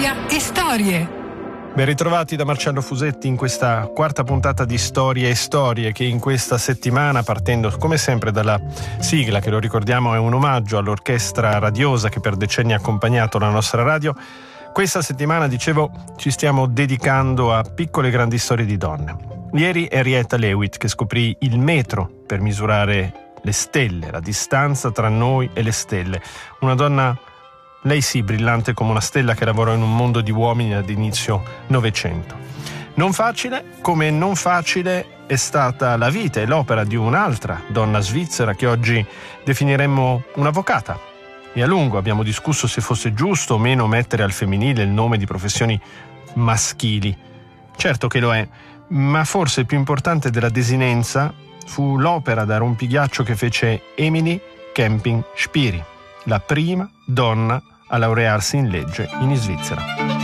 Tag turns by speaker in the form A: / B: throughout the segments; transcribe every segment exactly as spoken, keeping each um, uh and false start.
A: Storia e Storie.
B: Ben ritrovati da Marcello Fusetti in questa quarta puntata di Storie e Storie, che in questa settimana, partendo come sempre dalla sigla, che lo ricordiamo è un omaggio all'orchestra radiosa che per decenni ha accompagnato la nostra radio, questa settimana, dicevo, ci stiamo dedicando a piccole e grandi storie di donne. Ieri Henrietta Leavitt, che scoprì il metro per misurare le stelle, la distanza tra noi e le stelle. Una donna, lei sì, brillante come una stella, che lavorò in un mondo di uomini ad inizio Novecento. Non facile, come non facile è stata la vita e l'opera di un'altra donna svizzera che oggi definiremmo un'avvocata. E a lungo abbiamo discusso se fosse giusto o meno mettere al femminile il nome di professioni maschili. Certo che lo è, ma forse più importante della desinenza fu l'opera da rompighiaccio che fece Emilie Camping-Spiri, la prima donna a laurearsi in legge in Svizzera.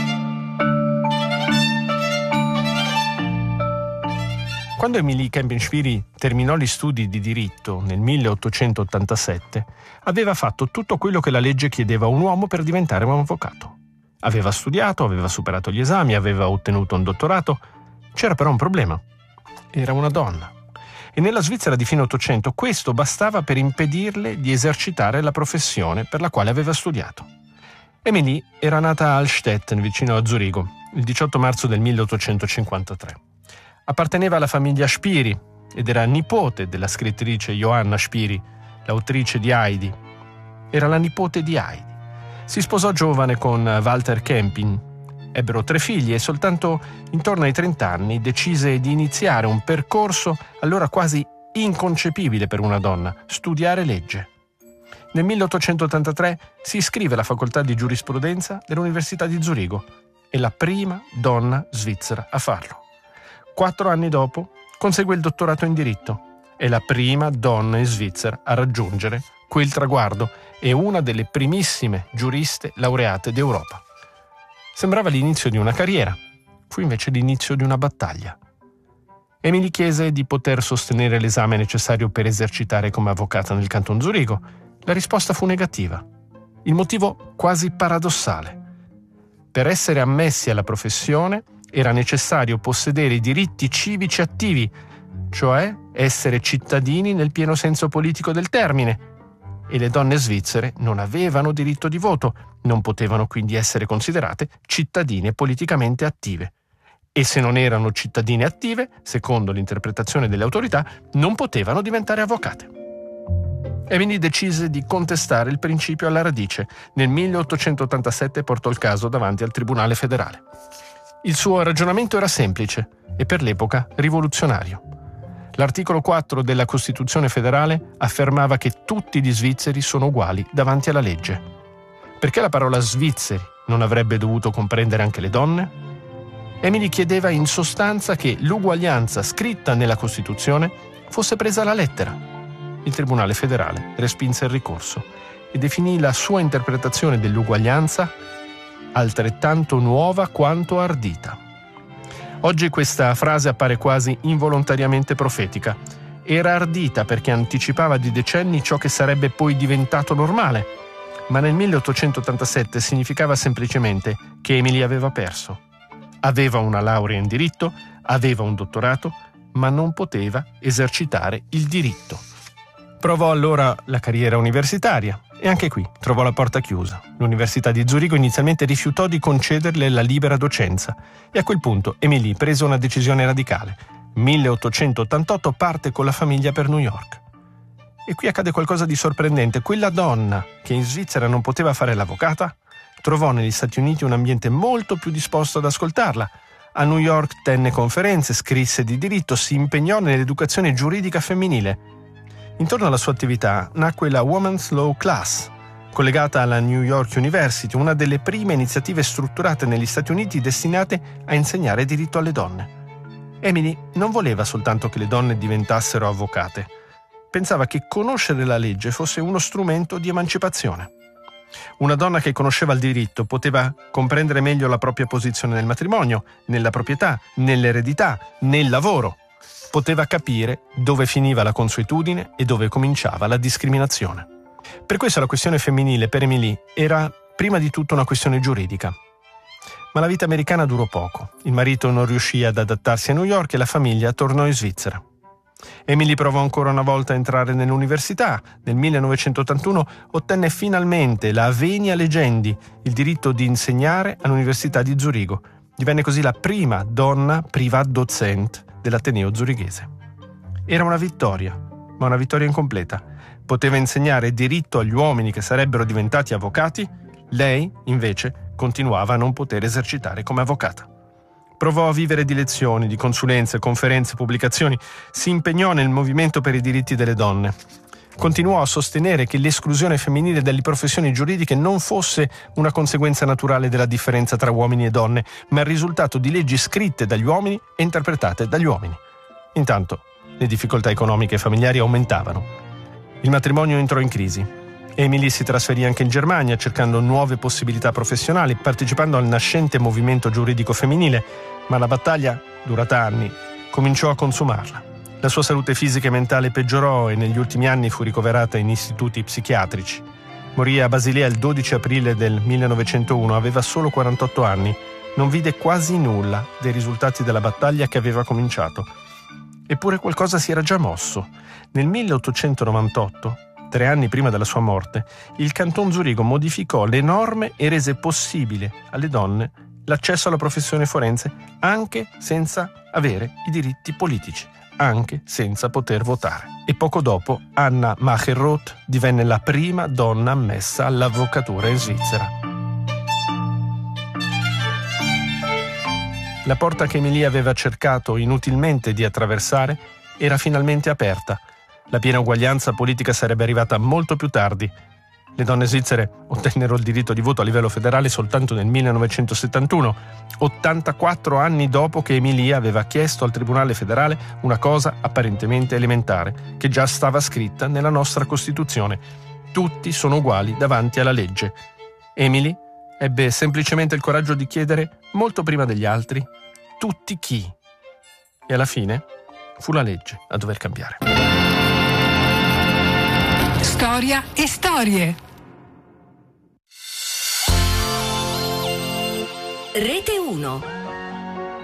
B: Quando Emilie Camping-Spiri terminò gli studi di diritto nel milleottocentottantasette, aveva fatto tutto quello che la legge chiedeva a un uomo per diventare un avvocato. Aveva studiato, aveva superato gli esami, aveva ottenuto un dottorato. C'era però un problema. Era una donna. E nella Svizzera di fine Ottocento questo bastava per impedirle di esercitare la professione per la quale aveva studiato. Emilie era nata a Allstetten, vicino a Zurigo, il diciotto marzo del milleottocentocinquantatré. Apparteneva alla famiglia Spiri ed era nipote della scrittrice Johanna Spiri, l'autrice di Heidi. Era la nipote di Heidi. Si sposò giovane con Walter Camping. Ebbero tre figli e soltanto intorno ai trenta anni decise di iniziare un percorso allora quasi inconcepibile per una donna: studiare legge. Nel milleottocentottantatré si iscrive alla facoltà di giurisprudenza dell'Università di Zurigo. È la prima donna svizzera a farlo. Quattro anni dopo consegue il dottorato in diritto. È la prima donna in Svizzera a raggiungere quel traguardo e una delle primissime giuriste laureate d'Europa. Sembrava l'inizio di una carriera, fu invece l'inizio di una battaglia. Emilie chiese di poter sostenere l'esame necessario per esercitare come avvocata nel Canton Zurigo. La risposta fu negativa. Il motivo quasi paradossale. Per essere ammessi alla professione era necessario possedere i diritti civici attivi, cioè essere cittadini nel pieno senso politico del termine, e le donne svizzere non avevano diritto di voto, non potevano quindi essere considerate cittadine politicamente attive. E se non erano cittadine attive, secondo l'interpretazione delle autorità, non potevano diventare avvocate. Emilie decise di contestare il principio alla radice. Nel milleottocentottantasette portò il caso davanti al Tribunale federale. Il suo ragionamento era semplice e per l'epoca rivoluzionario. L'articolo quattro della Costituzione federale affermava che tutti gli svizzeri sono uguali davanti alla legge. Perché la parola svizzeri non avrebbe dovuto comprendere anche le donne? Emilie chiedeva in sostanza che l'uguaglianza scritta nella Costituzione fosse presa alla lettera. Il Tribunale federale respinse il ricorso e definì la sua interpretazione dell'uguaglianza altrettanto nuova quanto ardita. Oggi questa frase appare quasi involontariamente profetica. Era ardita perché anticipava di decenni ciò che sarebbe poi diventato normale, ma nel milleottocentottantasette significava semplicemente che Emilie aveva perso. Aveva una laurea in diritto, aveva un dottorato, ma non poteva esercitare il diritto. Provò allora la carriera universitaria e anche qui trovò la porta chiusa. L'Università di Zurigo inizialmente rifiutò di concederle la libera docenza e a quel punto Emilie prese una decisione radicale. milleottocentottantotto parte con la famiglia per New York. E qui accade qualcosa di sorprendente. Quella donna che in Svizzera non poteva fare l'avvocata trovò negli Stati Uniti un ambiente molto più disposto ad ascoltarla. A New York tenne conferenze, scrisse di diritto, si impegnò nell'educazione giuridica femminile. Intorno alla sua attività nacque la Women's Law Class, collegata alla New York University, una delle prime iniziative strutturate negli Stati Uniti destinate a insegnare diritto alle donne. Emilie non voleva soltanto che le donne diventassero avvocate. Pensava che conoscere la legge fosse uno strumento di emancipazione. Una donna che conosceva il diritto poteva comprendere meglio la propria posizione nel matrimonio, nella proprietà, nell'eredità, nel lavoro. Poteva capire dove finiva la consuetudine e dove cominciava la discriminazione. Per questo la questione femminile per Emilie era prima di tutto una questione giuridica. Ma la vita americana durò poco. Il marito non riuscì ad adattarsi a New York e la famiglia tornò in Svizzera. Emily provò ancora una volta a entrare nell'università. Nel millenovecentottantuno ottenne finalmente la venia legendi, il diritto di insegnare all'Università di Zurigo. Divenne così la prima donna Privatdozent dell'Ateneo zurighese. Era una vittoria, ma una vittoria incompleta. Poteva insegnare diritto agli uomini che sarebbero diventati avvocati, lei, invece, continuava a non poter esercitare come avvocata. Provò a vivere di lezioni, di consulenze, conferenze, pubblicazioni. Si impegnò nel movimento per i diritti delle donne. Continuò a sostenere che l'esclusione femminile dalle professioni giuridiche non fosse una conseguenza naturale della differenza tra uomini e donne, ma il risultato di leggi scritte dagli uomini e interpretate dagli uomini. Intanto, le difficoltà economiche e familiari aumentavano. Il matrimonio entrò in crisi. Emily si trasferì anche in Germania cercando nuove possibilità professionali, partecipando al nascente movimento giuridico femminile, ma la battaglia, durata anni, cominciò a consumarla. La sua salute fisica e mentale peggiorò e negli ultimi anni fu ricoverata in istituti psichiatrici. Morì a Basilea il dodici aprile del millenovecentouno, aveva solo quarantotto anni. Non vide quasi nulla dei risultati della battaglia che aveva cominciato. Eppure qualcosa si era già mosso. Nel milleottocentonovantotto, tre anni prima della sua morte, il Canton Zurigo modificò le norme e rese possibile alle donne l'accesso alla professione forense anche senza avere i diritti politici, anche senza poter votare. E poco dopo Anna Macherroth divenne la prima donna ammessa all'avvocatura in Svizzera. La porta che Emilie aveva cercato inutilmente di attraversare era finalmente aperta. La piena uguaglianza politica sarebbe arrivata molto più tardi. Le donne svizzere ottennero il diritto di voto a livello federale soltanto nel millenovecentosettantuno, ottantaquattro anni dopo che Emilia aveva chiesto al Tribunale federale una cosa apparentemente elementare, che già stava scritta nella nostra Costituzione. Tutti sono uguali davanti alla legge. Emily ebbe semplicemente il coraggio di chiedere, molto prima degli altri, tutti chi? E alla fine fu la legge a dover cambiare.
A: Storia e storie.
C: Rete uno.